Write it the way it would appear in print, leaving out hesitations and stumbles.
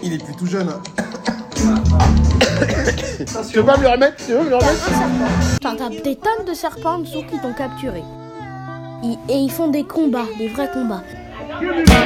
il est plus tout jeune. Hein. Tu veux pas me le remettre? T'as des tonnes de serpents en dessous qui t'ont capturé. Et ils font des combats, des vrais combats.